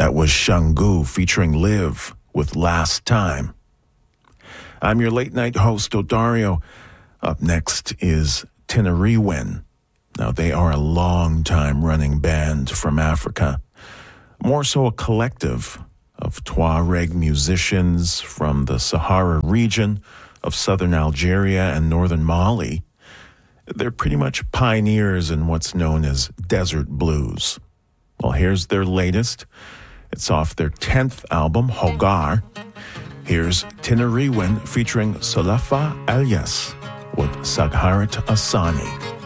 That was Shangu featuring Liv with Last Time. I'm your late night host, Odario. Up next is Tinariwen. Now, they are a long-time running band from Africa, more so a collective of Tuareg musicians from the Sahara region of southern Algeria and northern Mali. They're pretty much pioneers in what's known as desert blues. Well, here's their latest. It's off their 10th album, Hogar. Here's Tinariwen featuring Solafa Elias with Sagharat Asani.